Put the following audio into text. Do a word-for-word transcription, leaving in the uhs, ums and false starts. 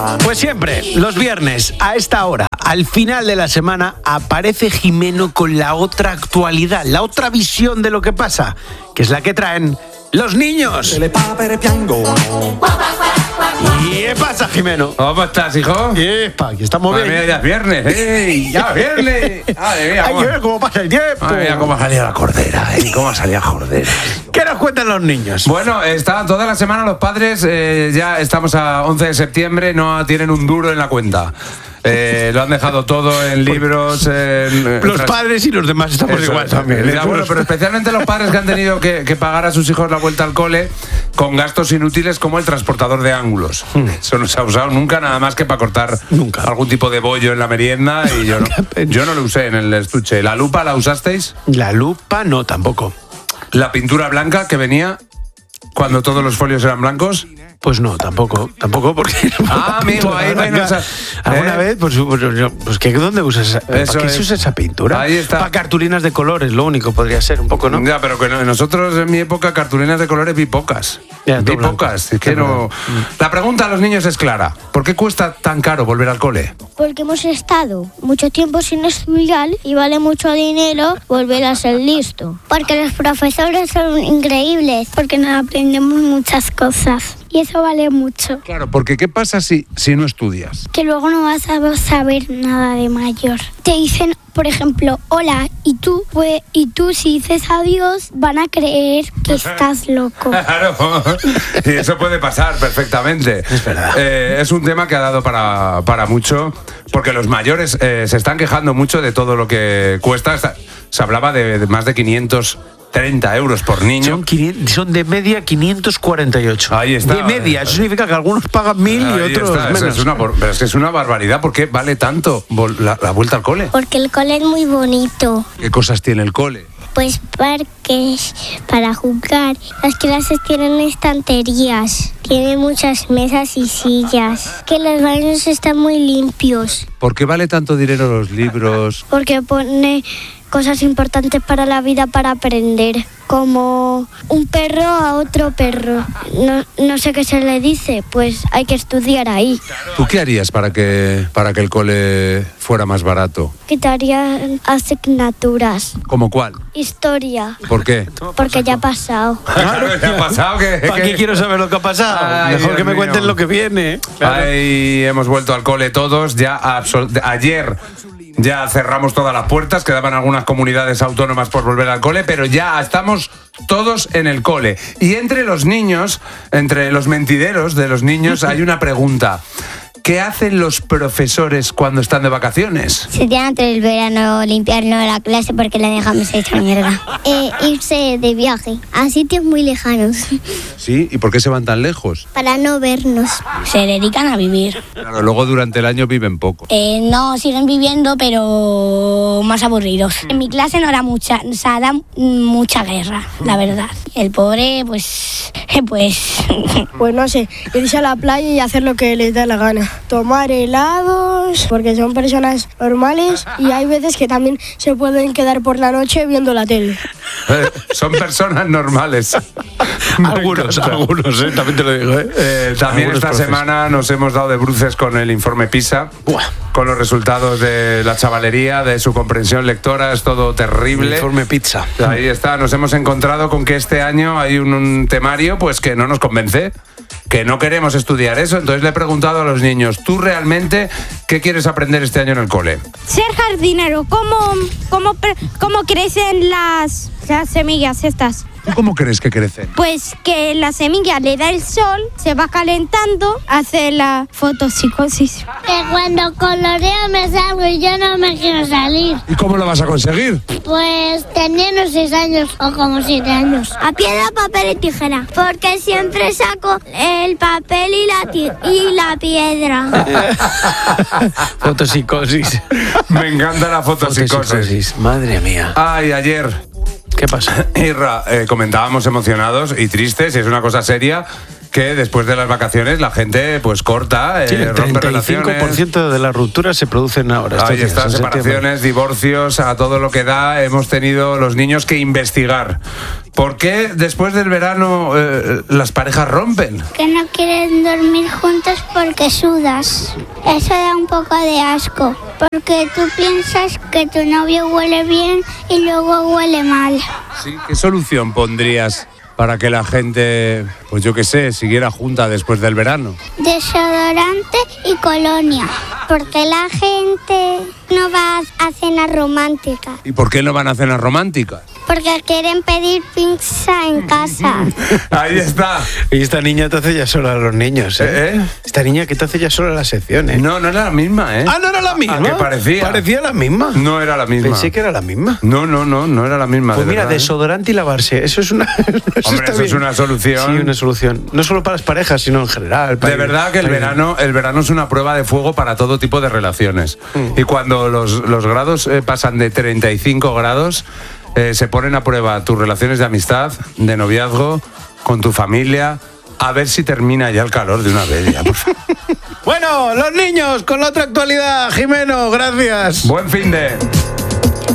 Pues siempre, los viernes, a esta hora, al final de la semana, aparece Jimeno con la otra actualidad, la otra visión de lo que pasa, que es la que traen los niños. ¿Y qué pasa, Jimeno? ¿Cómo estás, hijo? Epa, aquí estamos Madre bien. mía, ya es viernes, ¡ey! ¡Ya es viernes! Madre mía, Hay cómo, que ver cómo pasa el tiempo. madre mía, cómo ha salido la cordera, ¿eh? ¿Cómo ha salido la cordera? ¿Qué nos cuentan los niños? Bueno, está toda la semana los padres, eh, ya estamos a once de septiembre, no tienen un duro en la cuenta. Eh, lo han dejado todo en libros. En, los en padres y los demás estamos Eso, igual también. Ya, bueno, pero especialmente los padres que han tenido que, que pagar a sus hijos la vuelta al cole con gastos inútiles como el transportador de ángulos. Eso no se ha usado nunca, nada más que para cortar Nunca. algún tipo de bollo en la merienda, y yo no, yo no lo usé en el estuche. ¿La lupa la usasteis? La lupa no, tampoco. ¿La pintura blanca que venía cuando todos los folios eran blancos? Pues no, tampoco, tampoco porque... Ah, amigo, ahí no hay no, o sea, ¿Alguna ¿eh? vez? Pues, pues, pues ¿qué, ¿dónde usas esa, Eso ¿para qué es. se usa esa pintura? Ahí está. Para cartulinas de colores, lo único podría ser, un poco, ¿no? Ya, pero que no- nosotros en mi época cartulinas de colores vi pocas. Ya, vi todo blanco. pocas. Es que Es no... La pregunta a los niños es clara. ¿Por qué cuesta tan caro volver al cole? Porque hemos estado mucho tiempo sin estudiar y vale mucho dinero volver a ser listo. Porque los profesores son increíbles. Porque nos aprendemos muchas cosas y eso vale mucho. Claro, porque ¿qué pasa si, si no estudias? Que luego no vas a saber nada de mayor. Te dicen, por ejemplo, hola, y tú, pues, y tú si dices adiós van a creer que estás loco. Claro, y eso puede pasar perfectamente. Es verdad. Eh, es un tema que ha dado para, para mucho, porque los mayores eh, se están quejando mucho de todo lo que cuesta. Se hablaba de, de más de quinientos treinta euros por niño. Son, quinientos, son de media quinientos cuarenta y ocho. Ahí está. De media, eso significa que algunos pagan mil y Ahí otros está, es- menos. Es una, por- pero es que es una barbaridad. ¿Por qué vale tanto vol- la, la vuelta al cole? Porque el cole es muy bonito. ¿Qué cosas tiene el cole? Pues parques para jugar. Las clases tienen estanterías. Tienen muchas mesas y sillas. Que los baños están muy limpios. ¿Por qué vale tanto dinero los libros? Porque pone cosas importantes para la vida para aprender. Como un perro a otro perro. No, no sé qué se le dice. Pues hay que estudiar ahí. ¿Tú qué harías para que, para que el cole fuera más barato? Quitarían asignaturas. ¿Cómo cuál? Historia. ¿Por qué? Porque ya ha pasado. Claro, ¿qué ha pasado? ¿Qué, ¿Para qué quiero saber lo que ha pasado? Ay, Mejor Dios que me mío. cuenten lo que viene. Claro. Ahí hemos vuelto al cole todos. Ya absol- ayer ya cerramos todas las puertas. Quedaban algunas comunidades autónomas por volver al cole, pero ya estamos todos en el cole. Y entre los niños, entre los mentideros de los niños, hay una pregunta. ¿Qué hacen los profesores cuando están de vacaciones? Se tiene antes del verano limpiarnos la clase porque la dejamos hecha mierda. Eh, irse de viaje a sitios muy lejanos Sí, ¿y por qué se van tan lejos? para no vernos. Se dedican a vivir. Claro, luego durante el año viven poco. Eh, no, siguen viviendo, pero más aburridos. En mi clase no era mucha, o sea, da mucha guerra, la verdad. El pobre, pues, pues... Pues no sé, irse a la playa y hacer lo que les da la gana. Tomar helados, porque son personas normales y hay veces que también se pueden quedar por la noche viendo la tele. Eh, Son personas normales. Algunos, algunos, ¿eh? También te lo digo, ¿eh? Eh, también Algunos esta profes. semana nos hemos dado de bruces con el informe PISA, Buah. con los resultados de la chavalería, de su comprensión lectora, es todo terrible. Informe pizza. Ahí está, nos hemos encontrado con que este año hay un, un temario pues que no nos convence, que no queremos estudiar eso. Entonces le he preguntado a los niños, ¿tú realmente qué quieres aprender este año en el cole? Ser jardinero, ¿cómo, cómo, pre- cómo crecen las, las semillas estas? ¿Tú cómo crees que crecen? Pues que la semilla le da el sol, se va calentando, hace la fotosíntesis. Que cuando coloreo me salgo y yo no me quiero salir. ¿Y cómo lo vas a conseguir? Pues teniendo seis años o como siete años. A piedra, papel y tijera. Porque siempre saco el papel y la, ti- y la piedra. Fotopsicosis. Me encanta la fotopsicosis. Fotopsicosis. Madre mía. Ay, ayer ¿Qué pasa? Irra, eh, comentábamos emocionados y tristes, y es una cosa seria, que después de las vacaciones la gente pues corta, Sí, eh, el rompe treinta y cinco por relaciones. ciento de las rupturas se producen ahora. estos Ahí días, están, en septiembre. separaciones, divorcios, a todo lo que da. Hemos tenido los niños que investigar. ¿Por qué después del verano eh, las parejas rompen? Que no quieren dormir juntos porque sudas. Eso da un poco de asco. Porque tú piensas que tu novio huele bien y luego huele mal. Sí, ¿qué solución pondrías para que la gente, pues yo qué sé, siguiera junta después del verano? Desodorante y colonia. Porque la gente no va a cenas románticas. ¿Y por qué no van a cenas románticas? Porque quieren pedir pizza en casa. Ahí está. Y esta niña te hace ya sola a los niños, ¿eh? ¿Eh, eh? Esta niña que te hace ya sola la sección, ¿eh? No, no era la misma, ¿eh? Ah, ¿no era la misma? ¿A qué parecía? Parecía la misma. No era la misma. Pensé que era la misma. No, no, no, no era la misma. Pues de mira, verdad, ¿eh? desodorante y lavarse, eso es una... eso Hombre, está eso es bien. una solución. Sí, una solución. No solo para las parejas, sino en general. para De ir- verdad que el para ir- verano, el verano es una prueba de fuego para todo tipo de relaciones. Mm. Y cuando los, los grados eh, pasan de treinta y cinco grados, eh, se ponen a prueba tus relaciones de amistad, de noviazgo, con tu familia, a ver si termina ya el calor de una vez. Ya, por favor. Bueno, los niños, con la otra actualidad. Jimeno, gracias. Buen fin de...